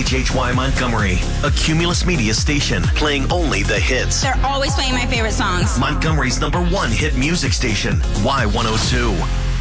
KHHY Montgomery, a Cumulus Media station playing only the hits. They're always playing my favorite songs. Montgomery's #1 hit music station, Y102.